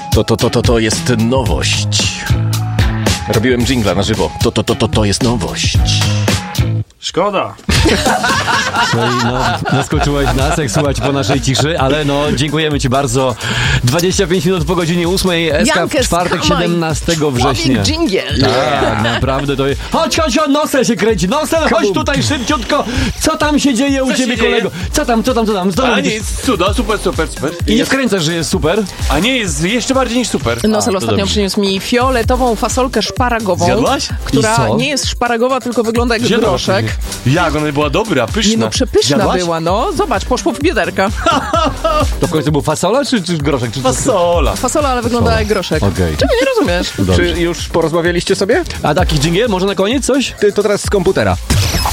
To jest nowość. Robiłem dżingla na żywo. To jest nowość. Szkoda. Naskoczyłeś nas, jak słuchać po naszej ciszy, ale dziękujemy ci bardzo. 25 minut po godzinie 8, SK w czwartek, 17 września. Dżingiel. Tak, naprawdę to jest... Chodź, nosem się kręci, chodź tutaj szybciutko. Co tam się dzieje u ciebie, kolego? Co tam? A nie, jest cudo, super. I nie wkręcasz, że jest super? A nie, jest jeszcze bardziej niż super. Nosel ostatnio przyniósł mi fioletową fasolkę szparagową. Zjadłaś? Która nie jest szparagowa, tylko wygląda jak groszek. Jak ona była dobra, pyszna. Nie, przepyszna Zjadłaś? była, Zobacz, poszło w biederka. To w końcu był fasola czy groszek? Fasola. Fasola, ale wygląda jak groszek. Okej. Czemu nie rozumiesz? Czy już porozmawialiście sobie? A taki dżingiel? Może na koniec coś? To teraz z komputera.